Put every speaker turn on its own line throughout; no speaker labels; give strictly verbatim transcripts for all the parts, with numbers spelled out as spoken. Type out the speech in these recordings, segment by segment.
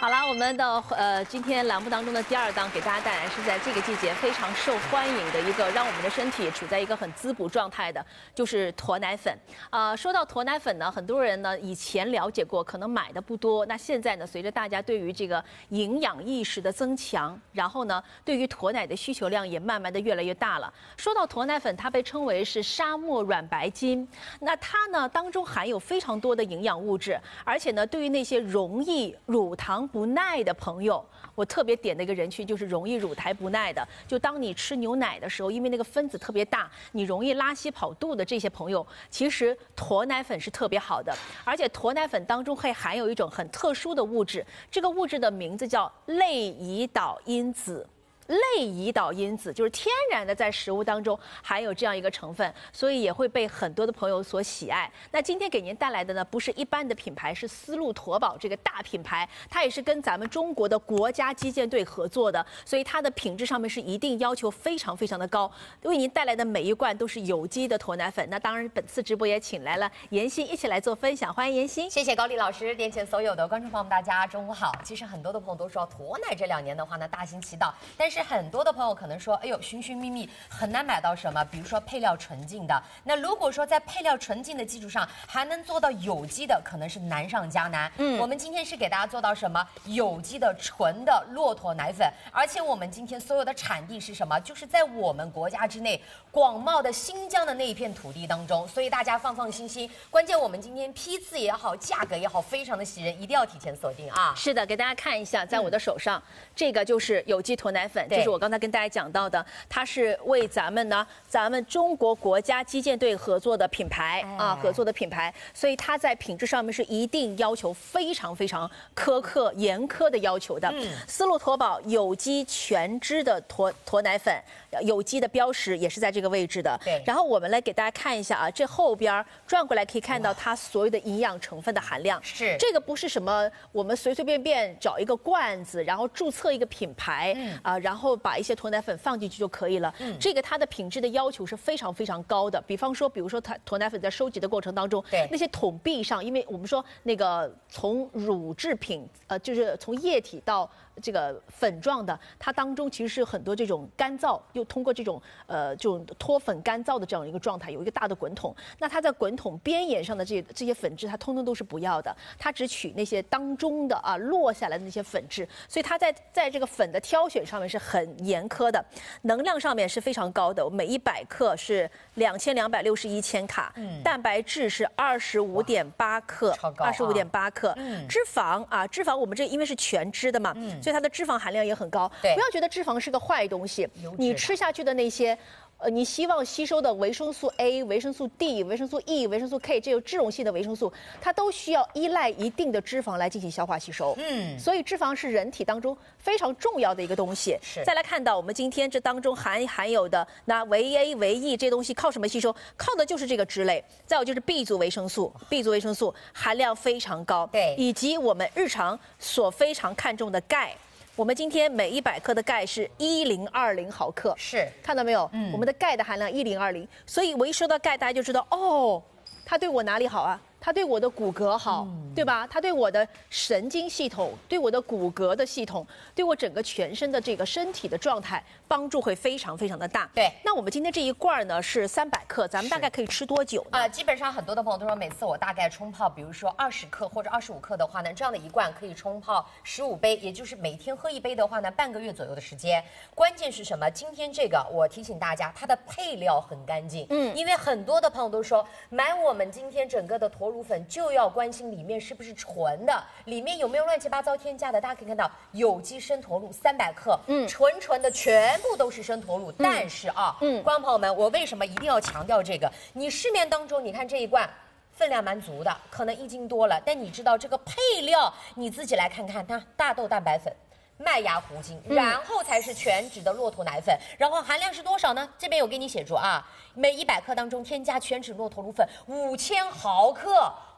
好了，我们的呃今天栏目当中的第二档给大家带来是在这个季节非常受欢迎的一个让我们的身体处在一个很滋补状态的，就是驼奶粉。啊、呃，说到驼奶粉呢，很多人呢以前了解过，可能买的不多。那现在呢，随着大家对于这个营养意识的增强，然后呢，对于驼奶的需求量也慢慢的越来越大了。说到驼奶粉，它被称为是沙漠软白金，那它呢当中含有非常多的营养物质，而且呢，对于那些容易乳糖不耐的朋友，我特别点的一个人群就是容易乳糖不耐的。就当你吃牛奶的时候，因为那个分子特别大，你容易拉稀跑肚的这些朋友，其实驼奶粉是特别好的。而且驼奶粉当中会含有一种很特殊的物质，这个物质的名字叫类胰岛因子。类胰岛因子就是天然的在食物当中含有这样一个成分，所以也会被很多的朋友所喜爱。那今天给您带来的呢，不是一般的品牌，是丝路驼宝这个大品牌，它也是跟咱们中国的国家击剑队合作的，所以它的品质上面是一定要求非常非常的高。为您带来的每一罐都是有机的驼奶粉。那当然，本次直播也请来了妍希一起来做分享，欢迎妍希。
谢谢高丽老师，点前所有的观众朋友们，大家中午好。其实很多的朋友都说驼奶这两年的话呢，大行其道，但是很多的朋友可能说，哎呦，寻寻觅觅很难买到什么，比如说配料纯净的。那如果说在配料纯净的基础上还能做到有机的，可能是难上加难。嗯，我们今天是给大家做到什么？有机的纯的骆驼奶粉，而且我们今天所有的产地是什么？就是在我们国家之内广袤的新疆的那一片土地当中，所以大家放放心心。关键我们今天批次也好，价格也好，非常的喜人，一定要提前锁定啊！
是的，给大家看一下，在我的手上，嗯、这个就是有机驼奶粉，就是我刚才跟大家讲到的，它是为咱们呢，咱们中国国家击剑队合作的品牌、哎、啊，合作的品牌，所以它在品质上面是一定要求非常非常苛刻、严苛的要求的。嗯，丝路驼宝有机全脂的驼驼奶粉，有机的标识也是在这个位置的。
对，
然后我们来给大家看一下啊，这后边转过来可以看到它所有的营养成分的含量。
是，
这个不是什么我们随随便便找一个罐子，然后注册一个品牌，嗯啊，然后把一些驼奶粉放进去就可以了。嗯，这个它的品质的要求是非常非常高的。比方说，比如说它驼奶粉在收集的过程当中，
对
那些桶壁上，因为我们说那个从乳制品，呃，就是从液体到这个粉状的，它当中其实是很多这种干燥，又通过这种呃这种脱粉干燥的这样一个状态，有一个大的滚筒。那它在滚筒边沿上的这这些粉质，它通通都是不要的，它只取那些当中的啊落下来的那些粉质，所以它在在这个粉的挑选上面是很严苛的。能量上面是非常高的，每一百克是两千两百六十一千卡，嗯，蛋白质是二十五点八克，二十五点八克，嗯，脂肪啊，脂肪我们这因为是全脂的嘛，嗯，所以它的脂肪含量也很高。
对，
不要觉得脂肪是个坏东西，你吃下去的那些。呃，你希望吸收的维生素 A、维生素 D、维生素 E、维生素 K 这种脂溶性的维生素，它都需要依赖一定的脂肪来进行消化吸收。嗯，所以脂肪是人体当中非常重要的一个东西。
是。
再来看到我们今天这当中含含有的那维 A、维 E 这东西靠什么吸收？靠的就是这个脂类。再有就是 B 族维生素 ，B 族维生素含量非常高。
对。
以及我们日常所非常看重的钙。我们今天每一百克的钙是一零二零毫克，
是
看到没有？嗯，我们的钙的含量一零二零，所以我一说到钙，大家就知道哦，它对我哪里好啊？它对我的骨骼好，嗯、对吧？它对我的神经系统、对我的骨骼的系统、对我整个全身的这个身体的状态帮助会非常非常的大。
对，
那我们今天这一罐呢是三百克，咱们大概可以吃多久呢？
啊、呃，基本上很多的朋友都说，每次我大概冲泡，比如说二十克或者二十五克的话呢，这样的一罐可以冲泡十五杯，也就是每天喝一杯的话呢，半个月左右的时间。关键是什么？今天这个我提醒大家，它的配料很干净。嗯，因为很多的朋友都说，买我们今天整个的驼乳粉就要关心里面是不是纯的，里面有没有乱七八糟添加的。大家可以看到，有机生驼乳三百克，嗯，纯纯的全部都是生驼乳。嗯、但是啊，嗯，观众朋友们，我为什么一定要强调这个？你市面当中，你看这一罐。分量蛮足的，可能一斤多了，但你知道这个配料，你自己来看看，它大豆蛋白粉、麦芽糊精，然后才是全脂的骆驼奶粉，然后含量是多少呢？这边有给你写住啊，每一百克当中添加全脂骆驼乳粉五千毫克。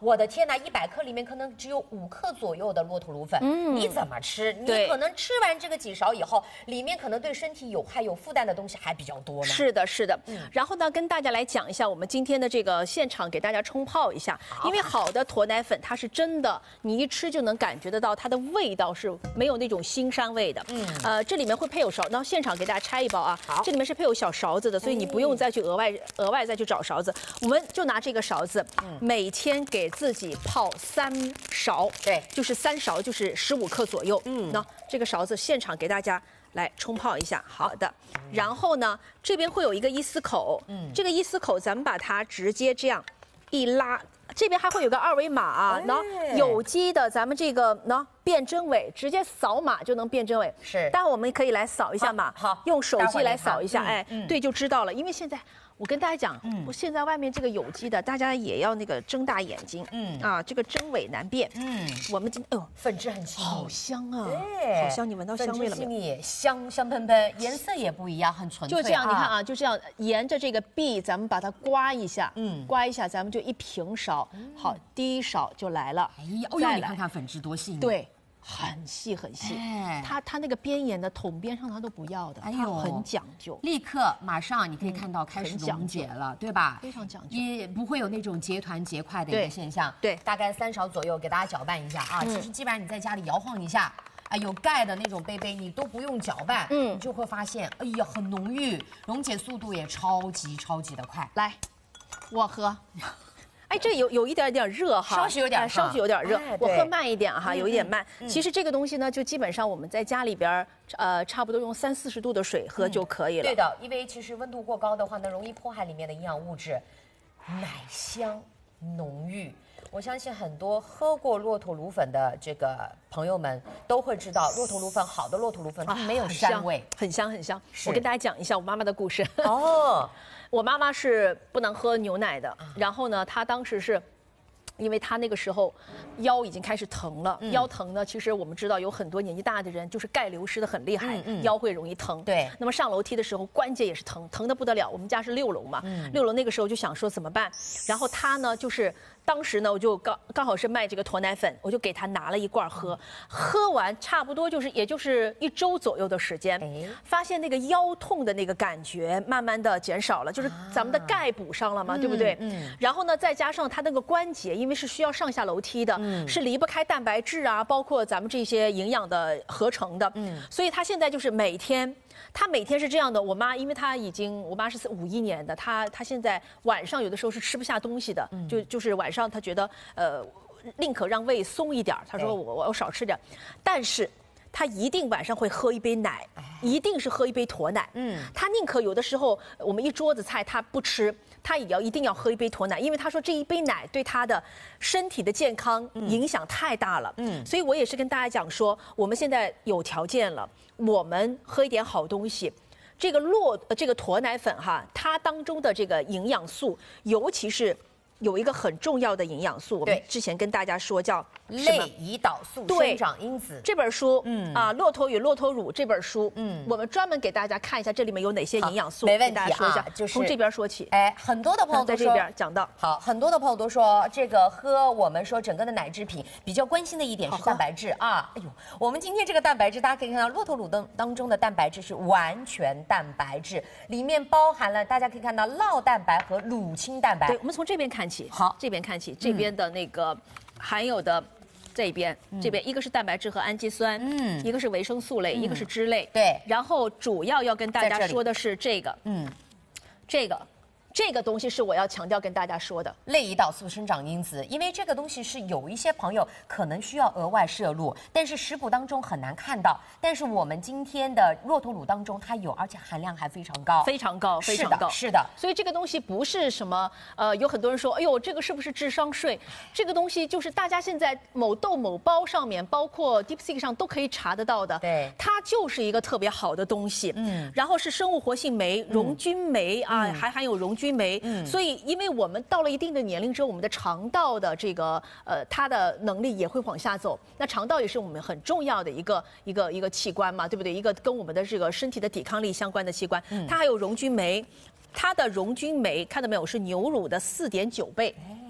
我的天哪，一百克里面可能只有五克左右的骆驼芦粉，嗯，你怎么吃？你可能吃完这个几勺以后，里面可能对身体有害、有负担的东西还比较多呢。
是的，是的。嗯、然后呢，跟大家来讲一下我们今天的这个现场，给大家冲泡一下，因为好的驼奶粉它是真的，你一吃就能感觉得到它的味道是没有那种腥膻味的。嗯，呃，这里面会配有勺，那现场给大家拆一包啊，好，这里面是配有小勺子的，所以你不用再去额外额外再去找勺子，我们就拿这个勺子，嗯、每天给自己泡三勺，
对，
就是三勺，就是十五克左右。嗯，那这个勺子现场给大家来冲泡一下，好的。然后呢，这边会有一个伊丝口，嗯，这个伊丝口咱们把它直接这样一拉。这边还会有个二维码啊，那、哎、有机的，咱们这个呢辨真伪，直接扫码就能辨真伪。
是，
待会我们可以来扫一下码，
好，
用手机来扫一下，
嗯、
哎、嗯，对，就知道了。因为现在我跟大家讲，嗯，我现在外面这个有机的，大家也要那个睁大眼睛，嗯啊，这个真伪难辨，嗯，我们今哎呦，
粉质很细腻，
好香啊，
对，
好香，你闻到香味了没有？
粉质细腻，香香喷喷，颜色也不一样，很纯粹。
就这样，你看啊，就这样沿着这个壁，咱们把它刮一下，嗯，刮一下，咱们就一平勺，好，第一勺就来了。
哎呀，哦呦，你看看粉质多细腻。
对。很细很细，哎、它它那个边沿的筒边上它都不要的，哎呦，很讲究。
立刻马上你可以看到开始溶解了，嗯、对吧？
非常讲究，
也不会有那种结团结块的一个现象。
对，
大概三勺左右，给大家搅拌一下啊。嗯、其实基本上你在家里摇晃一下，哎，有盖的那种杯杯你都不用搅拌，嗯，你就会发现，哎呀，很浓郁，溶解速度也超级超级的快。
来，我喝。哎，这有有一点点热哈，
稍许有点、呃，
稍许有点热。哎、我喝慢一点哈，有一点慢。嗯、其实这个东西呢，就基本上我们在家里边，呃，差不多用三四十度的水喝就可以了。
嗯、对的，因为其实温度过高的话呢，容易破坏里面的营养物质。奶香浓郁，我相信很多喝过骆驼芦粉的这个朋友们都会知道，骆驼芦粉好的骆驼芦粉它没有膻味，
很香很香。我跟大家讲一下我妈妈的故事。哦。我妈妈是不能喝牛奶的，然后呢，她当时是，因为她那个时候腰已经开始疼了，嗯、腰疼呢，其实我们知道有很多年纪大的人就是钙流失的很厉害，嗯嗯、腰会容易疼。
对，
那么上楼梯的时候关节也是疼，疼得不得了。我们家是六楼嘛，嗯、六楼那个时候就想说怎么办，然后她呢就是。当时呢，我就刚刚好是卖这个驼奶粉，我就给他拿了一罐喝，喝完差不多就是也就是一周左右的时间，哎、发现那个腰痛的那个感觉慢慢的减少了，就是咱们的钙补上了嘛，啊、对不对？嗯。然后呢，再加上他那个关节，因为是需要上下楼梯的，嗯、是离不开蛋白质啊，包括咱们这些营养的合成的，嗯。所以他现在就是每天。她每天是这样的，我妈因为她已经，我妈是五一年的，她她现在晚上有的时候是吃不下东西的，嗯、就就是晚上她觉得呃，宁可让胃松一点，她说我我要少吃点，但是她一定晚上会喝一杯奶，一定是喝一杯驼奶，嗯，她宁可有的时候我们一桌子菜她不吃。他也要一定要喝一杯驼奶，因为他说这一杯奶对他的身体的健康影响太大了。嗯，所以我也是跟大家讲说，我们现在有条件了，我们喝一点好东西。这个骆这个驼奶粉哈，它当中的这个营养素，尤其是有一个很重要的营养素，我们之前跟大家说叫
类胰岛素生长因子。
这本书，嗯啊，《骆驼与骆驼乳》这本书，嗯，我们专门给大家看一下这里面有哪些营养素，
没问题
啊，就是从这边说起。
哎，很多的朋友都
在这边讲到，
好，很多的朋友都说这个喝我们说整个的奶制品比较关心的一点是蛋白质啊。哎呦，我们今天这个蛋白质，大家可以看到骆驼乳当当中的蛋白质是完全蛋白质，里面包含了大家可以看到酪蛋白和乳清蛋白。
对，我们从这边看起，
好，
这边看起，这边的那个含有的。这边，这边一个是蛋白质和氨基酸，嗯，一个是维生素类，嗯、一个是脂类，
对。
然后主要要跟大家说的是这个，嗯，这个。这个东西是我要强调跟大家说的，
类胰岛素生长因子，因为这个东西是有一些朋友可能需要额外摄入，但是食谱当中很难看到。但是我们今天的骆驼乳当中它有，而且含量还非常高，
非常高，非常高，
是的。
所以这个东西不是什么，呃，有很多人说，哎呦，这个是不是智商税？这个东西就是大家现在某豆某包上面，包括 DeepSeek 上都可以查得到的，
对，
它就是一个特别好的东西，嗯，然后是生物活性酶、溶菌酶啊，还含有溶菌。酶，嗯，所以因为我们到了一定的年龄之后，我们的肠道的这个呃，它的能力也会往下走。那肠道也是我们很重要的一个一个一个器官嘛，对不对？一个跟我们的这个身体的抵抗力相关的器官，嗯、它还有溶菌酶，它的溶菌酶看到没有？是牛乳的四点九倍。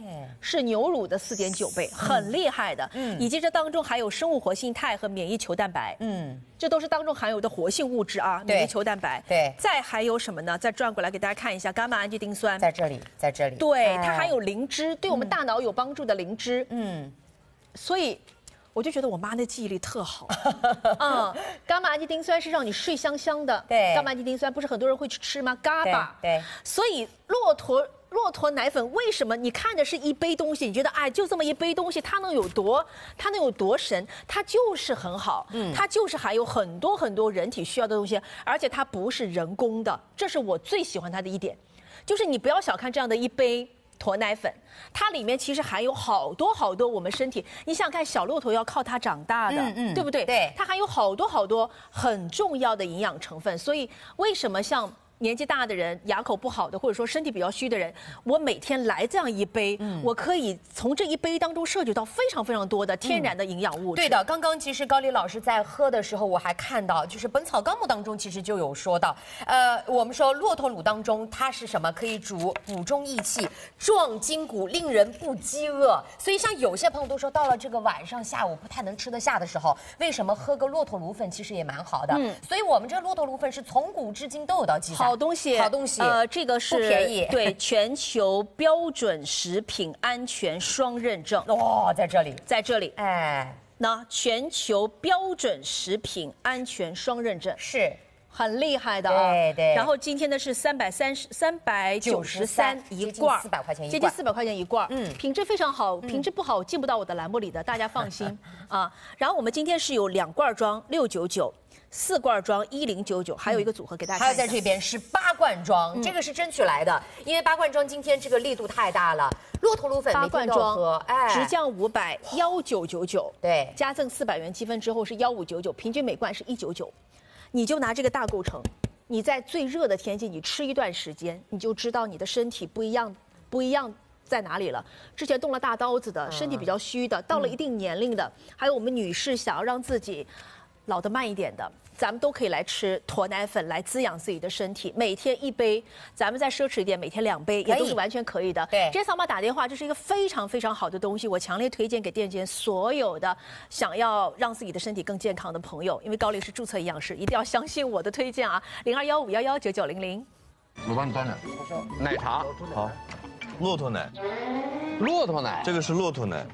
是牛乳的四点九倍，很厉害的。嗯，以及这当中还有生物活性肽和免疫球蛋白。嗯，这都是当中含有的活性物质啊，免疫球蛋白。
对。
再还有什么呢？再转过来给大家看一下伽马氨基丁酸，
在这里，在这里。
对，它还有灵芝，对我们大脑有帮助的灵芝。嗯，所以。我就觉得我妈那记忆力特好，嗯，伽马氨基丁酸是让你睡香香的，
对，
伽马氨基丁酸不是很多人会去吃吗？嘎巴，
对，
所以骆驼骆驼奶粉为什么你看着是一杯东西，你觉得哎就这么一杯东西，它能有多它能有多神？它就是很好，嗯，它就是含有很多很多人体需要的东西，而且它不是人工的，这是我最喜欢它的一点，就是你不要小看这样的一杯。驼奶粉，它里面其实含有好多好多我们身体，你想看小骆驼要靠它长大的，嗯嗯，对不对？
对，
它含有好多好多很重要的营养成分，所以为什么像年纪大的人、牙口不好的，或者说身体比较虚的人，我每天来这样一杯，嗯、我可以从这一杯当中摄取到非常非常多的天然的营养物质。
嗯、对的，刚刚其实高丽老师在喝的时候，我还看到，就是《本草纲目》当中其实就有说到，呃，我们说骆驼乳当中它是什么？可以主补中益气、壮筋骨，令人不饥饿。所以像有些朋友都说，到了这个晚上、下午不太能吃得下的时候，为什么喝个骆驼乳粉其实也蛮好的？嗯，所以我们这个骆驼乳粉是从古至今都有到记载。
好东西，
好东西，
呃，这个是
不便宜，
对，全球标准食品安全双认证
哦，在这里，
在这里，
哎，
那全球标准食品安全双认证
是
很厉害的啊，
对对。
然后今天的是三百三十三百九十三一罐，
四百块钱一罐，
接近四百块钱一罐，嗯，品质非常好，品质不好进不到我的栏目里的，大家放心啊。然后我们今天是有两罐装六九九。四罐装一零九九，还有一个组合给大家看。
还有在这边是八罐装，嗯、这个是争取来的，因为八罐装今天这个力度太大了。骆驼乳粉
八罐装，
哎，
直降五百幺九九九，
对，
加赠四百元积分之后是幺五九九，平均每罐是一九九，你就拿这个大构成，你在最热的天气你吃一段时间，你就知道你的身体不一样，不一样。在哪里了？之前动了大刀子的，身体比较虚的，到了一定年龄的，还有我们女士想要让自己老得慢一点的，咱们都可以来吃驼奶粉来滋养自己的身体。每天一杯，咱们再奢侈一点，每天两杯也都是完全可以的。
对，
直接扫码打电话，这是一个非常非常好的东西，我强烈推荐给店间所有的想要让自己的身体更健康的朋友。因为高丽是注册营养师，一定要相信我的推荐啊！零二幺五幺幺九九零零。
我帮你端着。奶茶
好。骆驼奶，
骆驼奶，
这个是骆驼奶。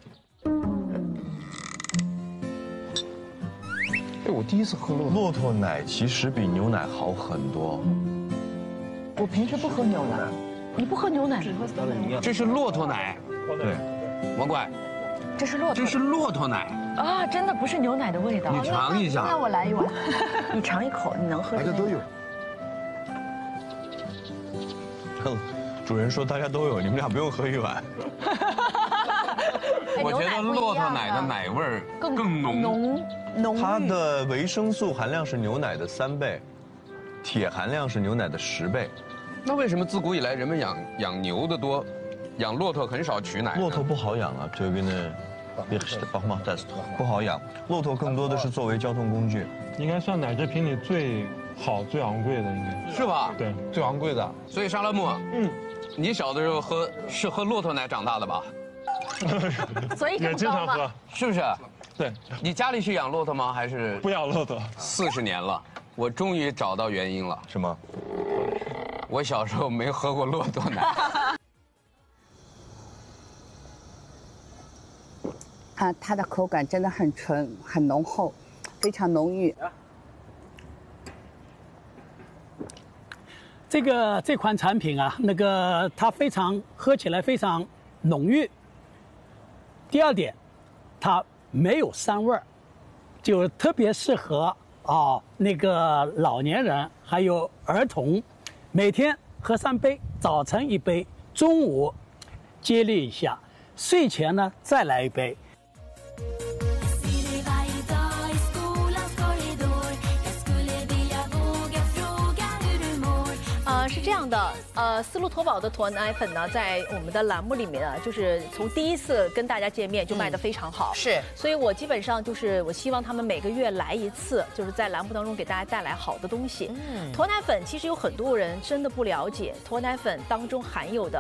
哎，我第一次喝骆驼。
骆驼奶其实比牛奶好很多。
我平时不喝牛奶，你不喝牛奶？
这是骆驼奶。
对，
王怪，
这是骆驼，
这是骆驼奶
啊，真的不是牛奶的味道。
你尝一下。
那我来一碗，你尝一口，你能喝？
大家都有。主人说大家都有，你们俩不用喝一碗。
我觉得骆驼奶的奶味儿更浓
浓浓。
它的维生素含量是牛奶的三倍，铁含量是牛奶的十倍。
那为什么自古以来人们养养牛的多，养骆驼很少取奶？
骆驼不好养啊，这个呢，不好养。骆驼更多的是作为交通工具。
应该算奶制品里最好、最昂贵的，应该
是吧？
对，最昂贵的。
所以沙拉木，嗯。你小的时候喝是喝骆驼奶长大的吧？
所以
也经常喝，
是不是？
对。
你家里是养骆驼吗？还是
不养骆驼？
四十年了，我终于找到原因了。
什么？
我小时候没喝过骆驼奶。
啊，它的口感真的很纯，很浓厚，非常浓郁。
这个这款产品啊，那个它非常喝起来非常浓郁。第二点，它没有膻味儿，就特别适合啊那个老年人还有儿童，每天喝三杯，早晨一杯，中午接力一下，睡前呢再来一杯。
呃，是这样的，呃，丝路脱宝的驼奶粉呢，在我们的栏目里面啊，就是从第一次跟大家见面就卖得非常好，
嗯、是，
所以我基本上就是我希望他们每个月来一次，就是在栏目当中给大家带来好的东西。嗯，驼奶粉其实有很多人真的不了解，驼奶粉当中含有的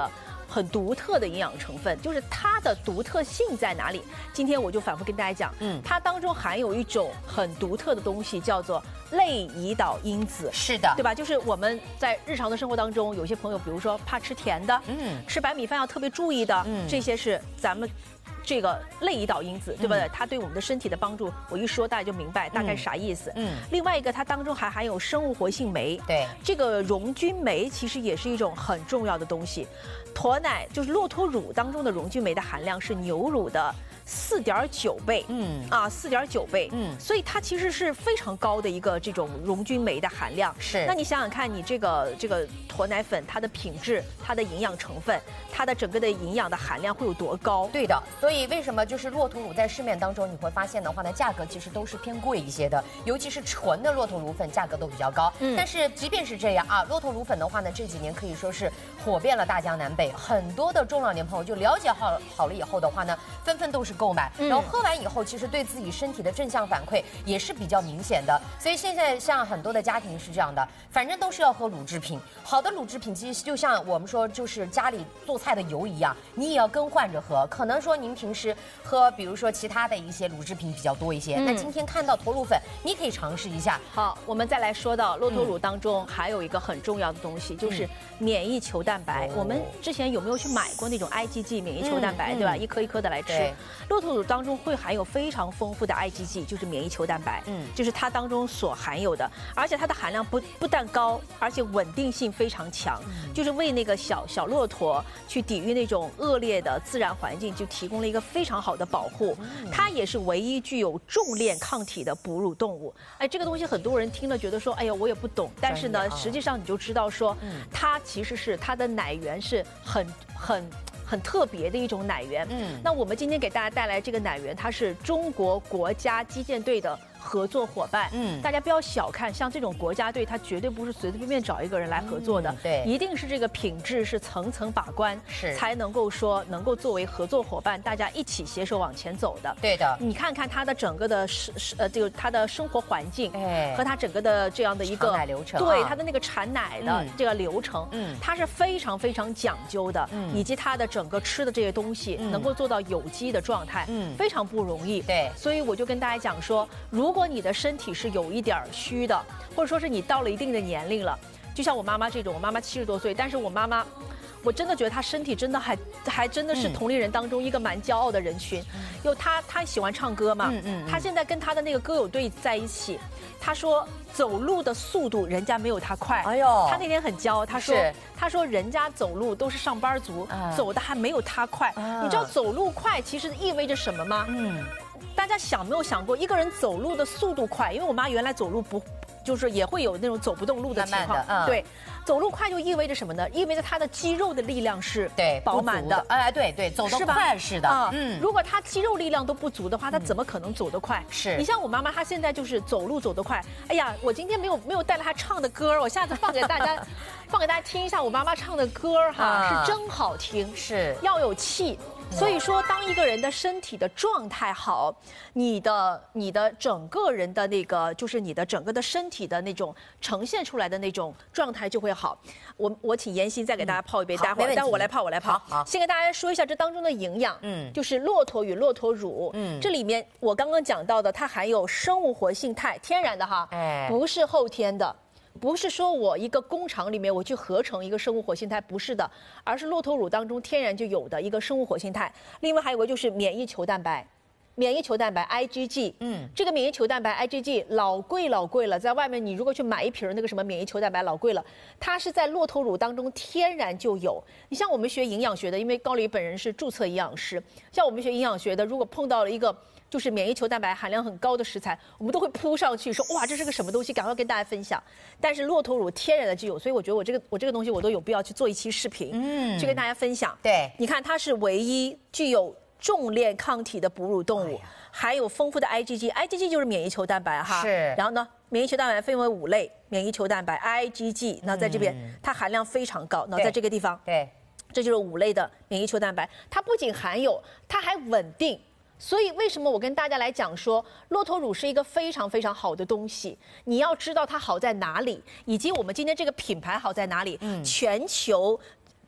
很独特的营养成分，就是它的独特性在哪里？今天我就反复跟大家讲，嗯，它当中含有一种很独特的东西，叫做类胰岛因子。
是的，
对吧？就是我们在日常的生活当中，有些朋友，比如说怕吃甜的，嗯，吃白米饭要特别注意的，嗯，这些是咱们。这个类胰岛因子，对不对？嗯、它对我们的身体的帮助，我一说大家就明白大概啥意思。嗯。另外一个，它当中还含有生物活性酶。
对。
这个溶菌酶其实也是一种很重要的东西。驼奶就是骆驼乳当中的溶菌酶的含量是牛乳的四点九倍。嗯。啊，四点九倍。嗯。所以它其实是非常高的一个这种溶菌酶的含量。
是。
那你想想看，你这个这个驼奶粉，它的品质、它的营养成分、它的整个的营养的含量会有多高？
对的。所以。所以为什么就是骆驼乳在市面当中你会发现的话呢，价格其实都是偏贵一些的，尤其是纯的骆驼乳粉价格都比较高。嗯，但是即便是这样啊，骆驼乳粉的话呢，这几年可以说是火遍了大江南北，很多的中老年朋友就了解好好了以后的话呢，纷纷都是购买，然后喝完以后，其实对自己身体的正向反馈也是比较明显的。所以现在像很多的家庭是这样的，反正都是要喝乳制品，好的乳制品其实就像我们说就是家里做菜的油一样，你也要更换着喝。可能说您平时喝，比如说其他的一些乳制品比较多一些，嗯、那今天看到驼乳粉，你可以尝试一下。
好，我们再来说到骆驼乳当中还有一个很重要的东西，就是免疫球蛋白。嗯、我们之前有没有去买过那种 I G G 免疫球蛋白，嗯、对吧？一颗一颗的来吃。骆驼乳当中会含有非常丰富的 I G G， 就是免疫球蛋白，嗯，就是它当中所含有的，而且它的含量不不但高，而且稳定性非常强，嗯、就是为那个小小骆驼去抵御那种恶劣的自然环境，就提供了一个非常好的保护。它也是唯一具有重链抗体的哺乳动物。哎，这个东西很多人听了觉得说，哎呀，我也不懂。但是呢，实际上你就知道说，它其实是它的奶源是很很很特别的一种奶源。嗯，那我们今天给大家带来这个奶源，它是中国国家击剑队的合作伙伴。嗯，大家不要小看，像这种国家队，它绝对不是随随便便找一个人来合作的。嗯、对，一定是这个品质是层层把关，是才能够说能够作为合作伙伴，大家一起携手往前走的。
对的，
你看看它的整个的生呃这个它的生活环境，哎，和它整个的这样的一个
产奶流程，
对它的那个产奶的这个流程，嗯，它是非常非常讲究的，嗯，以及它的整个吃的这些东西能够做到有机的状态，嗯，非常不容易。
对，
所以我就跟大家讲说，如果你的身体是有一点虚的，或者说是你到了一定的年龄了，就像我妈妈这种，我妈妈七十多岁，但是我妈妈，我真的觉得她身体真的还还真的是同龄人当中一个蛮骄傲的人群。嗯、有她，她喜欢唱歌嘛，嗯嗯，她现在跟她的那个歌友队在一起，她说走路的速度人家没有她快。哎呦，她那天很骄傲，她说她说人家走路都是上班族，嗯、走的还没有她快。嗯、你知道走路快其实意味着什么吗？嗯。大家想没有想过，一个人走路的速度快？因为我妈原来走路不，就是也会有那种走不动路的情况。嗯、对，走路快就意味着什么呢？意味着她的肌肉的力量是对饱满的。
哎，对对，走得快是的。啊，
嗯，如果她肌肉力量都不足的话，她怎么可能走得快？是你像我妈妈，她现在就是走路走得快。哎呀，我今天没有没有带了她唱的歌，我下次放给大家，放给大家听一下我妈妈唱的歌哈，啊、是真好听，
是
要有气。所以说，当一个人的身体的状态好，你的你的整个人的那个，就是你的整个的身体的那种呈现出来的那种状态就会好。我我请妍希再给大家泡一杯，待会儿，待会儿我来泡，我来泡。好，先给大家说一下这当中的营养，嗯，就是骆驼与骆驼乳，嗯，这里面我刚刚讲到的，它含有生物活性肽，天然的哈，哎，不是后天的。不是说我一个工厂里面我去合成一个生物活性肽，不是的，而是骆驼乳当中天然就有的一个生物活性肽。另外还有个就是免疫球蛋白，免疫球蛋白 I G G， 嗯，这个免疫球蛋白 I G G 老贵老贵了，在外面你如果去买一瓶那个什么免疫球蛋白老贵了，它是在骆驼乳当中天然就有。你像我们学营养学的，因为高黎本人是注册营养师，像我们学营养学的，如果碰到了一个就是免疫球蛋白含量很高的食材，我们都会扑上去说哇，这是个什么东西，赶快跟大家分享。但是骆驼乳天然的就有，所以我觉得我这个我这个东西我都有必要去做一期视频，嗯，去跟大家分享。
对，
你看它是唯一具有重链抗体的哺乳动物，还有丰富的 I G G，I G G 就是免疫球蛋白哈。是。然后呢，免疫球蛋白分为五类，免疫球蛋白 I G G， 那在这边、嗯、它含量非常高，那在这个地方，
对，
这就是五类的免疫球蛋白，它不仅含有，它还稳定。所以为什么我跟大家来讲说，骆驼乳是一个非常非常好的东西？你要知道它好在哪里，以及我们今天这个品牌好在哪里。嗯，全球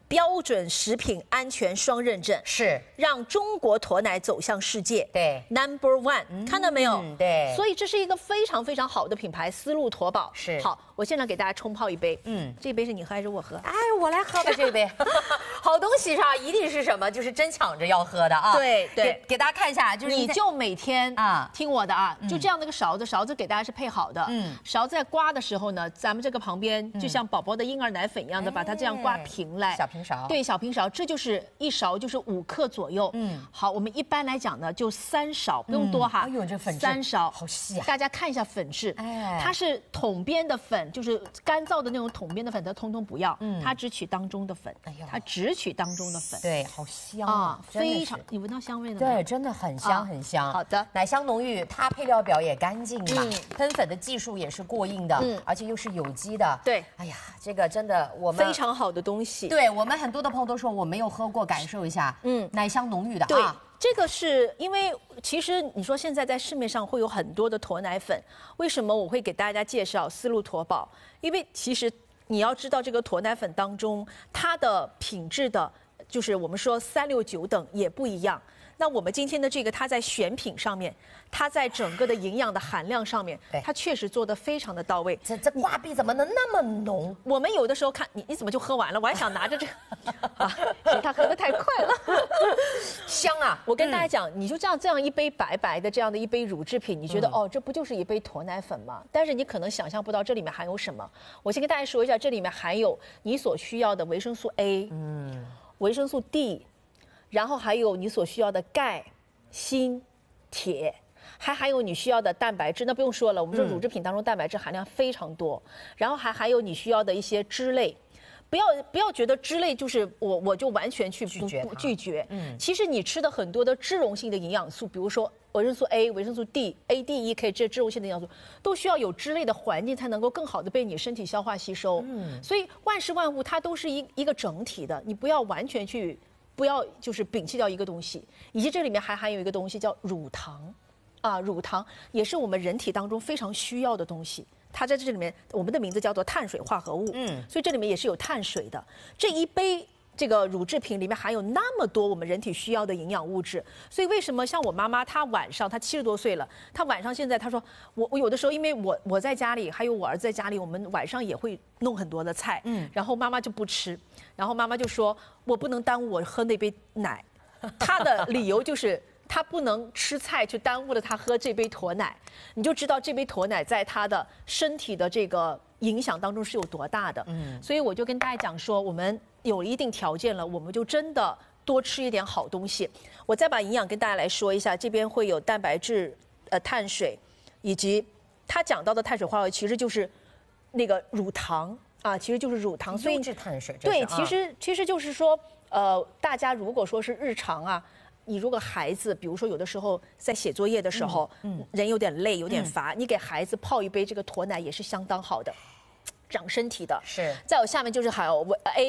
标准食品安全双认证，
是
让中国驼奶走向世界。
对
，Number One，、嗯、看到没有？
对，
所以这是一个非常非常好的品牌，丝路驼宝。
是，
好，我现在给大家冲泡一杯。
嗯，
这杯是你喝还是我喝？
哎，我来喝吧，这杯。好东西上一定是什么？就是真抢着要喝的啊！
对对，
给给大家看一下，就是
你就每天
啊，
听我的啊，就这样的一个勺子，勺子给大家是配好的。嗯，勺子在刮的时候呢，咱们这个旁边就像宝宝的婴儿奶粉一样的，把它这样刮平来。
小平勺。
对，小平勺，这就是一勺就是五克左右。嗯，好，我们一般来讲呢，就三勺，不用多哈。
哎呦，这粉质
三勺，
好细啊！
大家看一下粉质，哎，它是桶边的粉，就是干燥的那种桶边的粉，它通通不要，嗯，它只取当中的粉，哎呦，它只取当中的粉。
对，好香啊，
非常，你闻到香味了吗？
对，真的很香很香。
好的，
奶香浓郁，它配料表也干净嘛，喷粉的技术也是过硬的，嗯，而且又是有机的。
对，
哎呀，这个真的我们
非常好的东西。
对我们很多的朋友都说我没有喝过，感受一下，嗯，奶香浓郁的啊。
这个是因为其实你说现在在市面上会有很多的驼奶粉，为什么我会给大家介绍丝路驼宝？因为其实你要知道这个驼奶粉当中它的品质的，就是我们说三六九等也不一样。那我们今天的这个，它在选品上面，它在整个的营养的含量上面，它确实做得非常的到位。
这这挂壁怎么能那么浓？
我们有的时候看你你怎么就喝完了？我还想拿着这个，啊，他喝得太快了，
香啊！
我跟大家讲，你就这样这样一杯白白的这样的一杯乳制品，你觉得、嗯、哦，这不就是一杯驼奶粉吗？但是你可能想象不到这里面含有什么。我先跟大家说一下，这里面含有你所需要的维生素 A， 嗯，维生素 D。然后还有你所需要的钙、锌、铁，还含有你需要的蛋白质。那不用说了，我们说乳制品当中蛋白质含量非常多。嗯、然后还含有你需要的一些脂类，不要不要觉得脂类就是我我就完全去
拒绝
拒绝。嗯，其实你吃的很多的脂溶性的营养素，比如说维生素 A、维生素 D、A、D、E、K 这脂溶性的营养素，都需要有脂类的环境才能够更好的被你身体消化吸收。嗯，所以万事万物它都是一一个整体的，你不要完全去。不要就是摒弃掉一个东西，以及这里面还含有一个东西叫乳糖，啊，乳糖也是我们人体当中非常需要的东西。它在这里面，我们的名字叫做碳水化合物，嗯，所以这里面也是有碳水的。这一杯这个乳制品里面含有那么多我们人体需要的营养物质，所以为什么像我妈妈，她晚上她七十多岁了，她晚上现在她说我我有的时候因为我我在家里，还有我儿子在家里，我们晚上也会弄很多的菜，嗯，然后妈妈就不吃，然后妈妈就说我不能耽误我喝那杯奶，她的理由就是她不能吃菜去耽误了她喝这杯驼奶，你就知道这杯驼奶在她的身体的这个影响当中是有多大的，嗯，所以我就跟大家讲说我们。有一定条件了，我们就真的多吃一点好东西。我再把营养跟大家来说一下，这边会有蛋白质、呃碳水，以及他讲到的碳水化合物，其实就是那个乳糖啊，其实就是乳糖。
优质碳水。
对，其实其实就是说，呃，大家如果说是日常啊，你如果孩子，比如说有的时候在写作业的时候，嗯，嗯人有点累，有点乏，嗯、你给孩子泡一杯这个驼奶也是相当好的。长身体的
是，
再有下面就是还有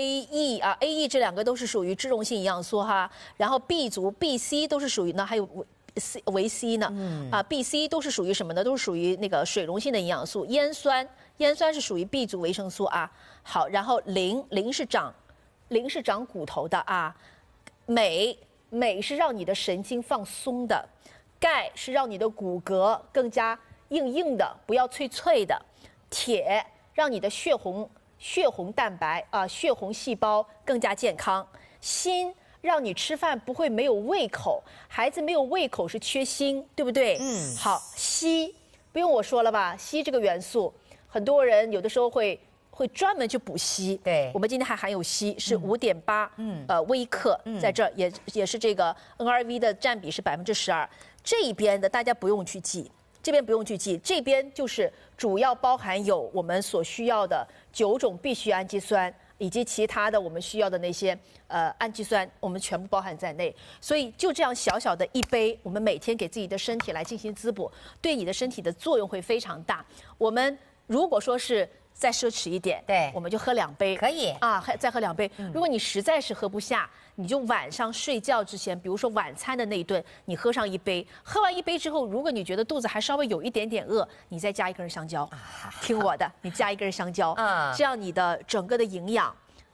A、E 啊 ，A、E 这两个都是属于脂溶性营养素哈，然后 B 族、B、C 都是属于呢，还有C 维 C 呢，嗯啊 B、C 都是属于什么呢？都是属于那个水溶性的营养素，烟酸，烟酸是属于 B 族维生素啊。好，然后磷，磷是长，磷是长骨头的啊，镁，镁是让你的神经放松的，钙是让你的骨骼更加硬硬的，不要脆脆的，铁。让你的血红血红蛋白啊、呃、血红细胞更加健康，锌让你吃饭不会没有胃口，孩子没有胃口是缺锌，对不对？嗯，好，硒不用我说了吧，硒这个元素，很多人有的时候会会专门去补硒，
对，
我们今天还含有硒是五点八，嗯，呃微克，嗯、在这儿也也是这个 N R V 的占比是百分之十二，这一边的大家不用去记。这边不用去记，这边就是主要包含有我们所需要的九种必需氨基酸，以及其他的我们需要的那些呃氨基酸，我们全部包含在内。所以就这样小小的一杯，我们每天给自己的身体来进行滋补，对你的身体的作用会非常大。我们如果说是再奢侈一点，
对，
我们就喝两杯，
可以
啊，再喝两杯。嗯、如果你实在是喝不下，你就晚上睡觉之前，比如说晚餐的那一顿，你喝上一杯。喝完一杯之后，如果你觉得肚子还稍微有一点点饿，你再加一根香蕉。啊、听我的，你加一根香蕉，啊、这样你的整个的营养。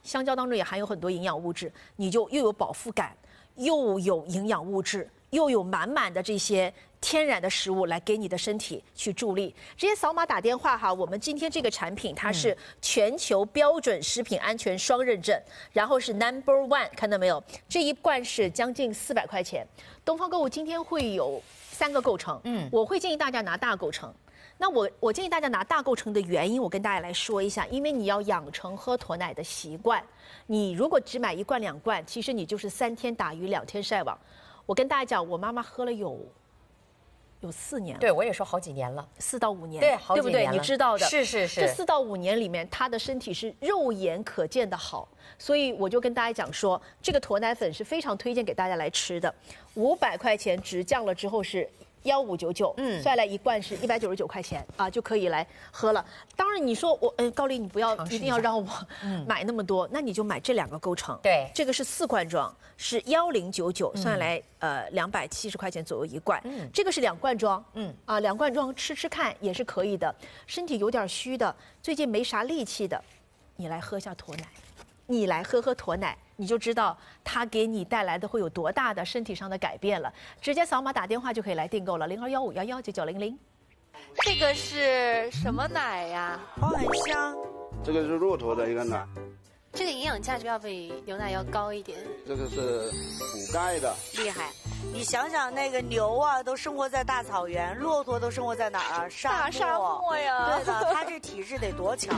香蕉当中也含有很多营养物质，你就又有饱腹感，又有营养物质，又有满满的这些天然的食物来给你的身体去助力。直接扫码打电话哈，我们今天这个产品它是全球标准食品安全双认证，然后是 number one， 看到没有？这一罐是将近四百块钱。东方购物今天会有三个构成，嗯，我会建议大家拿大构成。那我我建议大家拿大构成的原因，我跟大家来说一下，因为你要养成喝驼奶的习惯。你如果只买一罐两罐，其实你就是三天打鱼两天晒网。我跟大家讲，我妈妈喝了有有四年了，
对我也说好几年了，
四到五年，
对，好几
对不对？
年了
你知道的，
是是是。
这四到五年里面，她的身体是肉眼可见的好，所以我就跟大家讲说，这个驼奶粉是非常推荐给大家来吃的。五百块钱直降了之后是幺五九九，嗯，算来一罐是一百九十九块钱啊，就可以来喝了。当然你说我，嗯，高丽你不要一定要让我买那么多，那你就买这两个构成。
对，
这个是四罐装，是幺零九九，算来呃两百七十块钱左右一罐。嗯，这个是两罐装，嗯啊，两罐装吃吃看也是可以的。身体有点虚的，最近没啥力气的，你来喝下驼奶，你来喝喝驼奶。你就知道它给你带来的会有多大的身体上的改变了。直接扫码打电话就可以来订购了，零二幺五幺幺九九零零。
这个是什么奶呀？
哦，很香。
这个是骆驼的一个奶。
这个营养价值要比牛奶要高一点。
这个是补钙的。
厉害！你想想，那个牛啊，都生活在大草原；骆驼都生活在哪儿啊？沙漠。
大沙漠呀！
对的，它这体质得多强。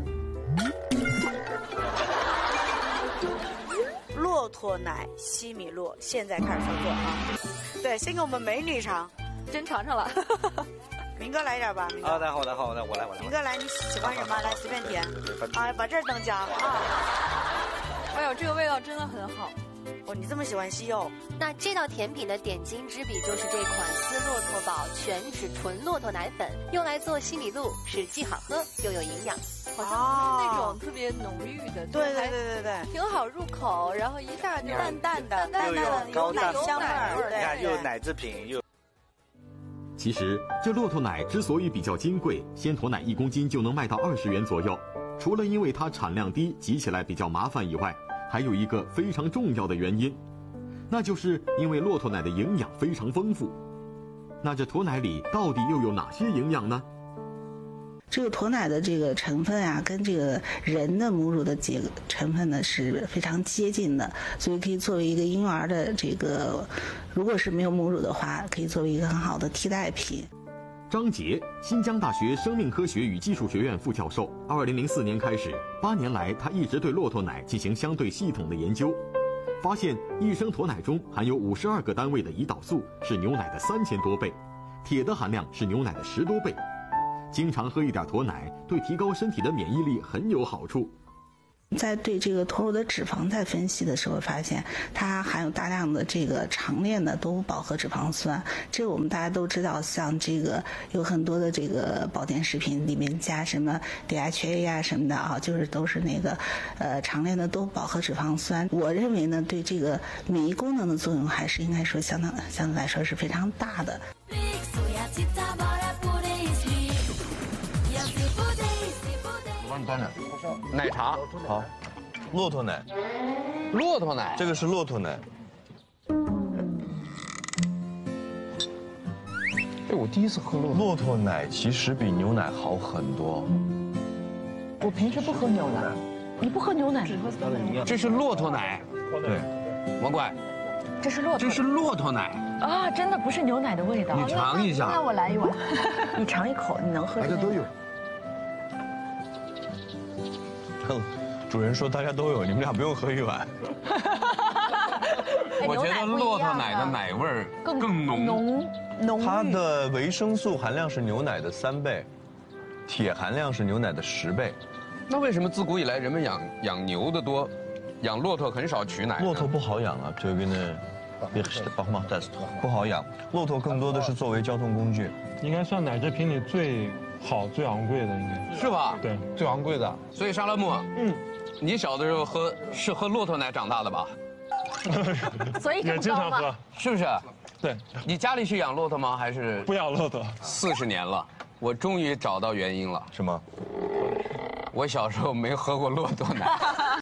骆驼奶西米露，现在开始操作啊！对，先给我们美女尝，
真尝尝了。
明哥来一点吧，明哥。
好的，好的，好的，我来，我来。
明哥来，你喜欢什么？来，随便填。啊，把这儿等加啊！
哎呦，这个味道真的很好。
哦，你这么喜欢西柚？
那这道甜品的点睛之笔就是这款丝骆驼宝全脂纯骆驼奶粉，用来做西米露，是既好喝又有营养。好像不是那种特别浓郁的，
对对对对对，
挺好入口，然后一下就
淡淡的、淡淡的
有
奶香味儿，
你看又奶制品又。
其实这骆驼奶之所以比较金贵，鲜驼奶一公斤就能卖到二十元左右，除了因为它产量低，挤起来比较麻烦以外，还有一个非常重要的原因，那就是因为骆驼奶的营养非常丰富。那这驼奶里到底又有哪些营养呢？
这个驼奶的这个成分啊，跟这个人的母乳的这个成分呢是非常接近的，所以可以作为一个婴儿的这个，如果是没有母乳的话，可以作为一个很好的替代品。
张杰，新疆大学生命科学与技术学院副教授。二零零四年开始，八年来他一直对骆驼奶进行相对系统的研究，发现一升驼奶中含有五十二个单位的胰岛素，是牛奶的三千多倍，铁的含量是牛奶的十多倍。经常喝一点驼奶，对提高身体的免疫力很有好处。
在对这个驼乳的脂肪在分析的时候，发现它含有大量的这个长链的多不饱和脂肪酸。这个我们大家都知道，像这个有很多的这个保健食品里面加什么 D H A 呀、啊、什么的啊，就是都是那个呃长链的多不饱和脂肪酸。我认为呢，对这个免疫功能的作用还是应该说相当相对来说是非常大的。
我帮你端着。奶茶
好，骆驼奶，
骆驼奶，
这个是骆驼奶。
哎，我第一次喝骆
骆驼奶，其实比牛奶好很多。
我平时不喝牛奶，你不喝牛奶？
这是骆驼奶，
对，
王怪，
这是骆驼，
这是骆驼奶
啊，真的不是牛奶的味道。
你尝一下，
那我来一碗，你尝一口，你能喝？
大家都有。主人说大家都有，你们俩不用喝一碗。
我觉得骆驼奶的奶味儿更浓，
浓浓。
它的维生素含量是牛奶的三倍，铁含量是牛奶的十倍。
那为什么自古以来人们养养牛的多，养骆驼很少取奶？
骆驼不好养啊，这个呢，不好养。骆驼更多的是作为交通工具。
应该算奶制品里最好、最昂贵的，应该
是吧？
对，
最昂贵的。所以沙拉木，嗯，你小的时候喝是喝骆驼奶长大的吧？
所以
也经常喝，
是不是？
对。
你家里是养骆驼吗？还是
不养骆驼？
四十年了，我终于找到原因了。
什么？
我小时候没喝过骆驼奶。